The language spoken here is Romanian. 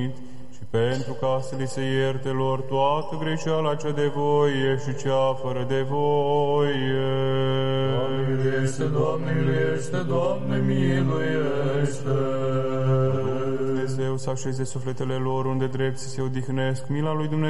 și pentru ca să li se ierte lor toată greșeala cea de voie și cea fără de voie. Doamne miluiește, Doamne miluiește, Doamne miluiește. Dumnezeu să așeze sufletele lor unde drept să se odihnesc, mila lui Dumnezeu